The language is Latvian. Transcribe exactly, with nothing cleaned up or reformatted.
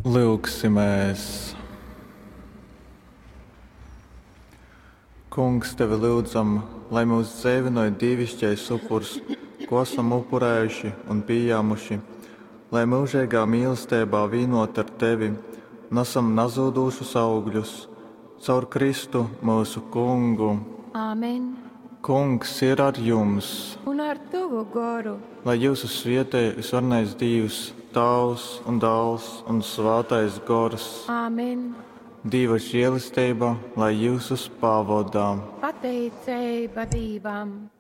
Lūksimies! Kungs, tevi lūdzam, lai mūs dzēvinoja dievišķais upurs, ko esam upurējuši un pieņēmuši, lai mūžīgā mīlestībā vienot ar tevi, nesam nazūdušus augļus, caur Kristu mūsu Kungu. Āmen. Kungs ir ar jums, Un ar tavu garu. lai jūsu svētē visvarnais Dievs, Tēvs un Dēls un Svētais Gars, Āmen. Dieva žēlastība, lai jūs uz pavadām. Pateicība Dievam.